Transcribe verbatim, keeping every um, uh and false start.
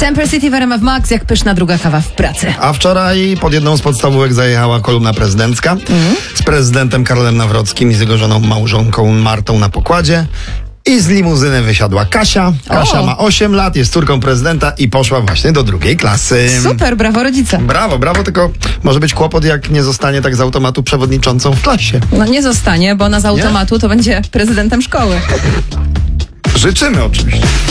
Semper City w R M F Max, jak pyszna druga kawa w pracy. A wczoraj pod jedną z podstawówek zajechała kolumna prezydencka mhm. z prezydentem Karolem Nawrockim i z jego żoną małżonką Martą na pokładzie. I z limuzyny wysiadła Kasia. Kasia o. ma osiem lat, jest córką prezydenta i poszła właśnie do drugiej klasy. Super, brawo rodzice. Brawo, brawo, tylko może być kłopot, jak nie zostanie tak z automatu przewodniczącą w klasie. No nie zostanie, bo ona z automatu to będzie prezydentem szkoły. Życzymy oczywiście.